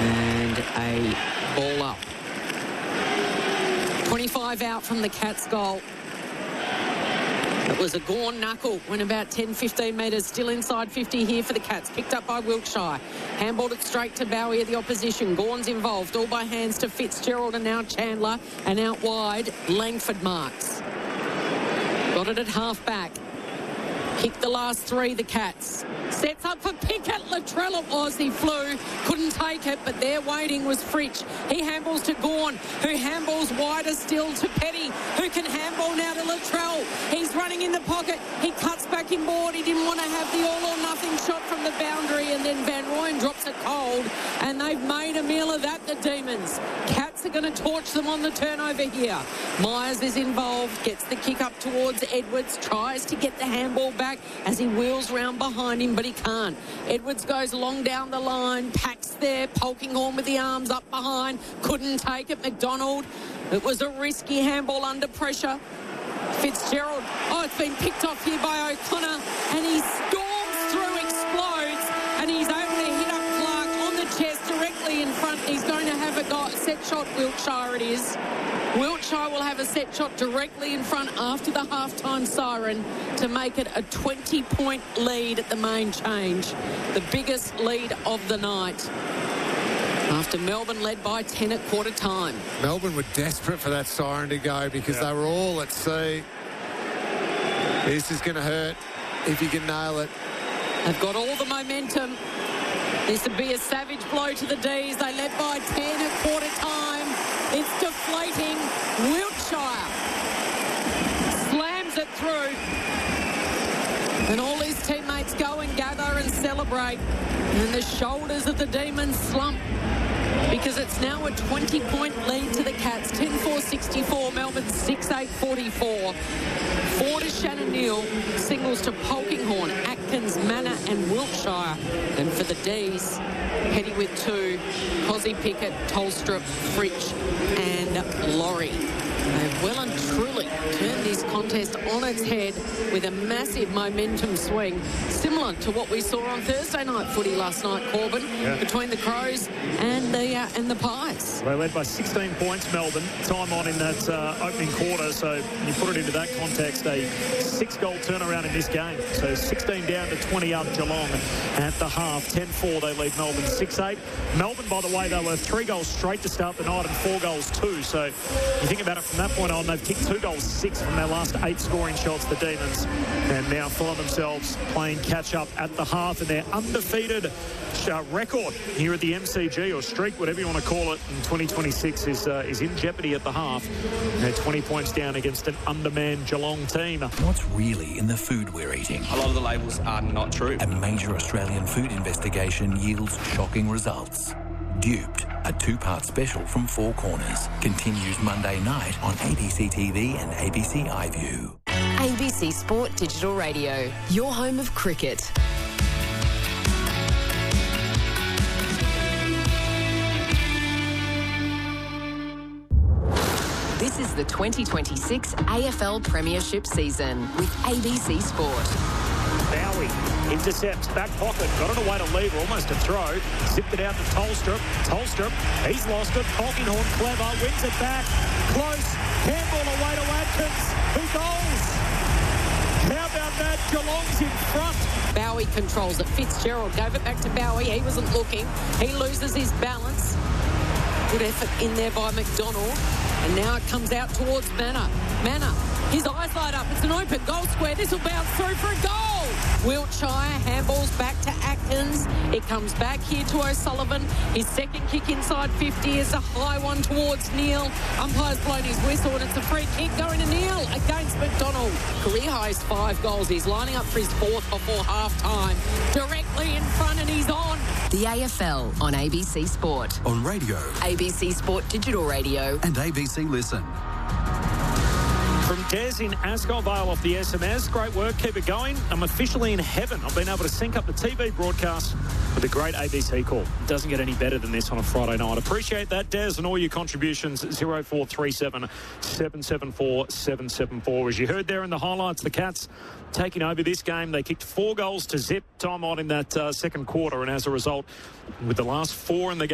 And a ball up. 25 out from the Cats' goal. It was a Gawn knuckle, went about 10-15 metres, still inside 50 here for the Cats, picked up by Wiltshire. Handballed it straight to Bowie at the opposition. Gawn's involved, all by hands to Fitzgerald and now Chandler, and out wide, Langford marks. Got it at half-back. Kicked the last three, the Cats. Sets up for Pickett. Latrell it was. He flew. Couldn't take it, but there waiting was Fritsch. He handballs to Gawn, who handballs wider still to Petty, who can handball now to Latrell. He's running in the pocket. He cuts back inboard. He didn't want to have the all-or-nothing shot from the boundary, and then Van Rooyen drops it cold, and they've made a meal of that, the Demons. Cats are going to torch them on the turnover here. Myers is involved, gets the kick up towards Edwards, tries to get the handball back as he wheels round behind him, but he can't. Edwards goes long down the line, packs there, Polkinghorne with the arms up behind, couldn't take it. McDonald, it was a risky handball under pressure. Fitzgerald, it's been picked off here by O'Connor, and he storms through, explodes, and he's able to hit up Clark on the chest directly in front. He's going to have a set shot. Wiltshire it is. Wiltshire will have a set shot directly in front after the halftime siren to make it a 20-point lead at the main change. The biggest lead of the night. After Melbourne led by 10 at quarter time. Melbourne were desperate for that siren to go because they were all at sea. This is going to hurt if you can nail it. They've got all the momentum. This would be a savage blow to the D's. They led by 10 at quarter time. It's deflating. Wiltshire slams it through. And all his teammates go and gather and celebrate. And the shoulders of the Demons slump because it's now a 20-point lead to the Cats. 10-4-64, Melbourne 6-8-44. 4 to Shannon Neal, singles to Polkinghorne, Atkins, Manor and Wiltshire. And for the D's, Petty with 2, Cosy Pickett, Tolstrup, Fritsch and Laurie. They've well and truly turned this contest on its head with a massive momentum swing, similar to what we saw on Thursday night footy last night, Corbin, between the Crows and the Pies. They led by 16 points, Melbourne, time on in that opening quarter. So you put it into that context, a 6-goal turnaround in this game. So 16 down to 20 up Geelong at the half. 10-4, they lead Melbourne 6-8. Melbourne, by the way, they were 3 goals straight to start the night and 4 goals too. So you think about it from that point on, they've kicked 2 goals 6 from their last 8 scoring shots, the Demons, and now find themselves playing catch-up at the half, and their undefeated record here at the MCG, or streak, whatever you want to call it, in 2026 is in jeopardy at the half. They're 20 points down against an undermanned Geelong team. What's really in the food we're eating? A lot of the labels are not true. A major Australian food investigation yields shocking results. Duped, a 2-part special from Four Corners, continues Monday night on ABC TV and ABC iView. ABC Sport Digital Radio, your home of cricket. This is the 2026 AFL Premiership season with ABC Sport. Bowie intercepts, back pocket, got it away to Lever, almost a throw, zipped it out to Tolstrup, he's lost it, Polkinghorne, clever, wins it back, close, handball away to Atkins, who goals? How about that? Geelong's in front. Bowie controls it. Fitzgerald gave it back to Bowie. He wasn't looking. He loses his balance. Good effort in there by McDonald. And now it comes out towards Manor. His eyes light up. It's an open goal square. This will bounce through for a goal. Wiltshire handballs back to Atkins. It comes back here to O'Sullivan. His second kick inside 50 is a high one towards Neal. Umpire's blown his whistle and it's a free kick going to Neal against McDonald. Career highest 5 goals. He's lining up for his 4th before half-time. Directly in front and he's on. The AFL on ABC Sport. On radio, ABC Sport Digital Radio. and ABC Listen. From Des in Ascot Vale off the SMS. Great work. Keep it going. I'm officially in heaven. I've been able to sync up the TV broadcast with a great ABC call. It doesn't get any better than this on a Friday night. Appreciate that, Des, and all your contributions. 0437 774 774. As you heard there in the highlights, the Cats taking over this game. They kicked 4 goals to zip time on in that second quarter, and as a result, with the last 4 in the game,